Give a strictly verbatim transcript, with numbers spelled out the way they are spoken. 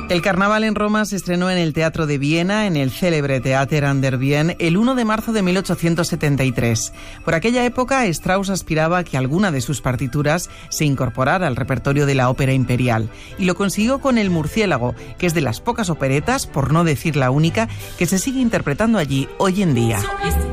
El Carnaval en Roma se estrenó en el Teatro de Viena, en el célebre Theater an der Wien, el uno de marzo de mil ochocientos setenta y tres. Por aquella época, Strauss aspiraba a que alguna de sus partituras se incorporara al repertorio de la ópera imperial, y lo consiguió con El Murciélago, que es de las pocas operetas, por no decir la única, que se sigue interpretando allí hoy en día.